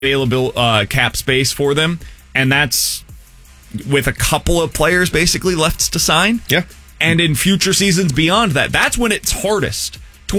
available cap space for them, and that's with a couple of players basically left to sign. Yeah. And in future seasons beyond that, that's when it's hardest.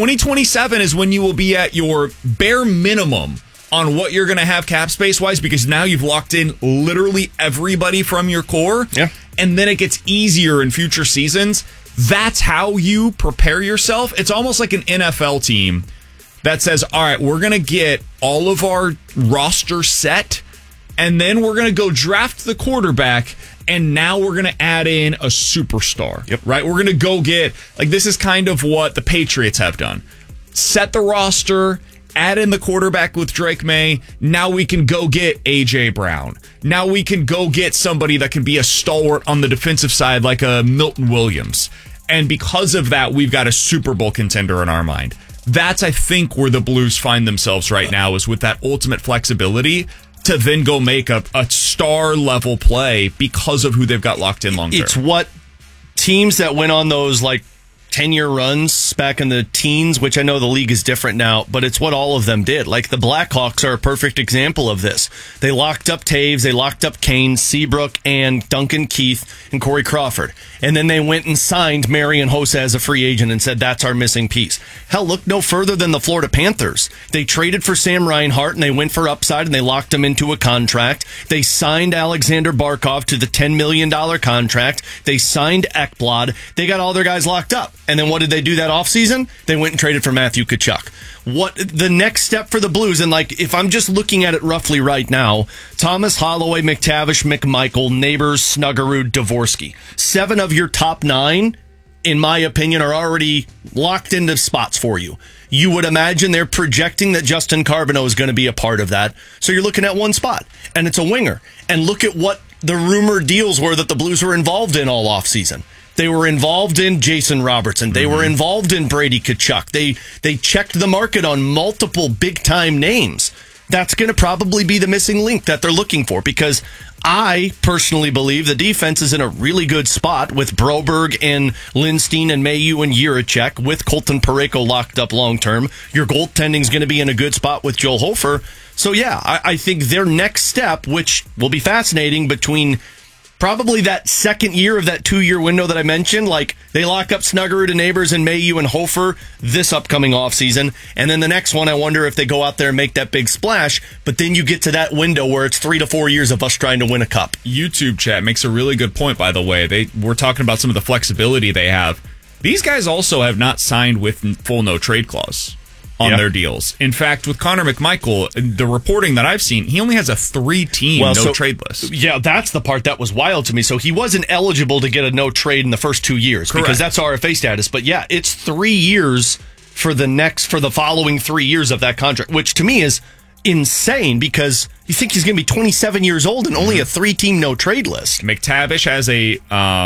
2027 is when you will be at your bare minimum on what you're going to have cap space-wise, because now you've locked in literally everybody from your core. Yeah. And then it gets easier in future seasons. That's how you prepare yourself. It's almost like an NFL team that says, all right, we're going to get all of our roster set, and then we're going to go draft the quarterback, and now we're going to add in a superstar. Yep. Right? We're going to go get, like, this is kind of what the Patriots have done. Set the roster, add in the quarterback with Drake May. Now we can go get A.J. Brown. Now we can go get somebody that can be a stalwart on the defensive side like a Milton Williams. And because of that, we've got a Super Bowl contender in our mind. That's, I think, where the Blues find themselves right now, is with that ultimate flexibility to then go make a star-level play because of who they've got locked in long-term. It's what teams that went on those, 10-year runs back in the teens, which I know the league is different now, but it's what all of them did. Like, the Blackhawks are a perfect example of this. They locked up Taves, they locked up Kane, Seabrook, and Duncan Keith, and Corey Crawford. And then they went and signed Marian Hossa as a free agent and said, that's our missing piece. Hell, look no further than the Florida Panthers. They traded for Sam Reinhart, and they went for upside, and they locked him into a contract. They signed Alexander Barkov to the $10 million contract. They signed Ekblad. They got all their guys locked up. And then what did they do that offseason? They went and traded for Matthew Tkachuk. What the next step for the Blues, and if I'm just looking at it roughly right now, Thomas, Holloway, McTavish, McMichael, Neighbors, Snuggerud, Dvorsky. 7 of your top 9, in my opinion, are already locked into spots for you. You would imagine they're projecting that Justin Carbonneau is going to be a part of that. So you're looking at one spot, and it's a winger. And look at what the rumored deals were that the Blues were involved in all offseason. They were involved in Jason Robertson. They were involved in Brady Tkachuk. They checked the market on multiple big-time names. That's going to probably be the missing link that they're looking for, because I personally believe the defense is in a really good spot with Broberg and Lindstein and Mayu and Jiricek, with Colton Parayko locked up long-term. Your goaltending is going to be in a good spot with Joel Hofer. So, yeah, I think their next step, which will be fascinating between probably that second year of that 2-year window that I mentioned, they lock up Snuggerud and Neighbors and Mayu and Hofer this upcoming offseason. And then the next one, I wonder if they go out there and make that big splash. But then you get to that window where it's 3 to 4 years of us trying to win a cup. YouTube chat makes a really good point, by the way. We're talking about some of the flexibility they have. These guys also have not signed with full no-trade clause on their deals. In fact, with Connor McMichael, the reporting that I've seen, he only has a 3-team no-trade list. Yeah, that's the part that was wild to me. So he wasn't eligible to get a no-trade in the first 2 years. Correct. Because that's RFA status. But yeah, it's 3 years for the following 3 years of that contract, which to me is insane, because you think he's going to be 27 years old and only a 3-team no-trade list. McTavish has a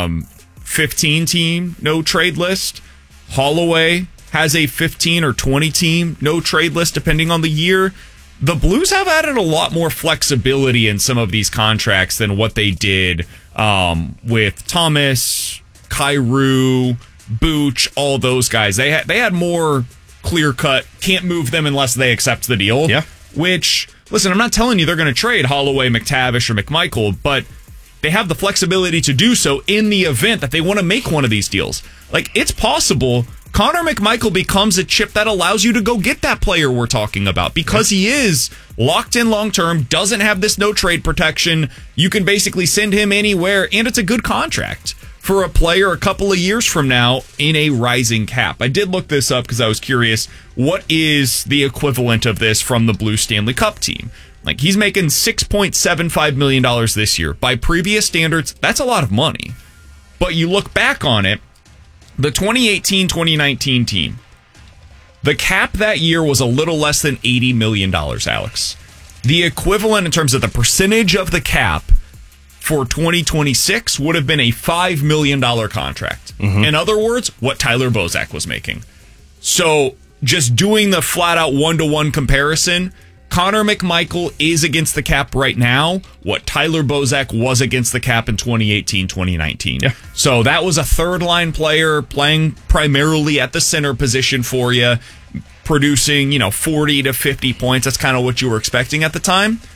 15-team no-trade list. Holloway has a 15 or 20 team no trade list depending on the year. The Blues have added a lot more flexibility in some of these contracts than what they did with Thomas, Kyrou, Booch, all those guys. They had more clear cut, can't move them unless they accept the deal. Yeah. Which, listen, I'm not telling you they're going to trade Holloway, McTavish, or McMichael, but they have the flexibility to do so in the event that they want to make one of these deals. It's possible Connor McMichael becomes a chip that allows you to go get that player we're talking about, because he is locked in long-term, doesn't have this no-trade protection. You can basically send him anywhere, and it's a good contract for a player a couple of years from now in a rising cap. I did look this up because I was curious. What is the equivalent of this from the Blue Stanley Cup team? He's making $6.75 million this year. By previous standards, that's a lot of money. But you look back on it, the 2018-2019 team, the cap that year was a little less than $80 million, Alex. The equivalent in terms of the percentage of the cap for 2026 would have been a $5 million contract. In other words, what Tyler Bozak was making. So just doing the flat-out one-to-one comparison, Connor McMichael is against the cap right now what Tyler Bozak was against the cap in 2018-2019. Yeah. So that was a third-line player playing primarily at the center position for you, producing, 40 to 50 points. That's kind of what you were expecting at the time.